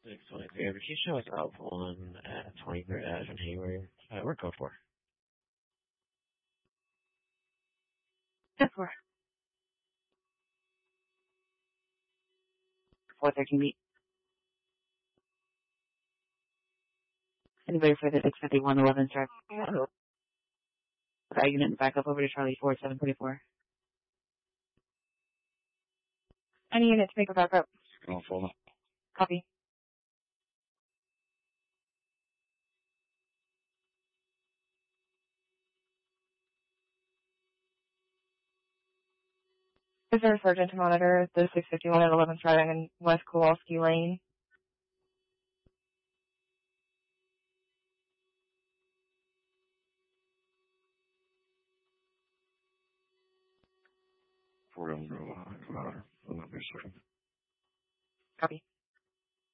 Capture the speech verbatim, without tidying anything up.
six twenty-three. If you show us up one at twenty-third Ave in Hayward, uh, we're code four. ten four. four thirteen beat. Anybody for the six fifty-one eleven start? Okay, unit back up over to Charlie four seven twenty-four. Any units make a back up? Going full. Copy. Is there a sergeant to monitor the six fifty-one at eleventh driving in West Kowalski Lane? Four on go. Uh, louder. Hold on a second. Copy.